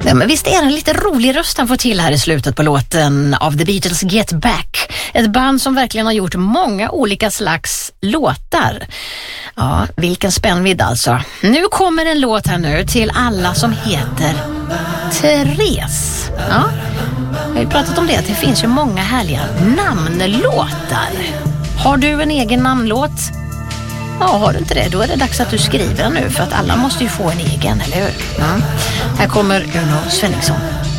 Ja, men visst är det en lite rolig röst han får till här i slutet på låten av The Beatles Get Back. Ett band som verkligen har gjort många olika slags låtar. Ja, vilken spännvidd alltså. Nu kommer en låt här nu till alla som heter Therese. Ja, jag har ju pratat om det. Det finns ju många härliga namnlåtar. Har du en egen namnlåt? Ja, har du inte det, då är det dags att du skriver den nu, för att alla måste ju få en egen, eller hur? Ja. Här kommer Uno Svenningsson.